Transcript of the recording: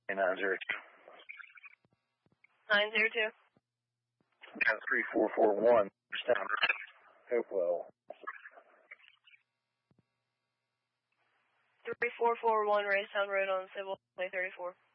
902. 902. 3441, Hopewell. 3441, Raystown Road on Civil, 34.